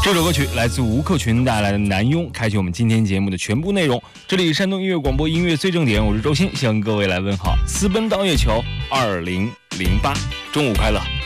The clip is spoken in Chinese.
这首歌曲来自吴克群带来的《南庸》，开启我们今天节目的全部内容。这里山东音乐广播音乐最正点，我是周鑫，向各位来问好，私奔到月球2008，中午快乐。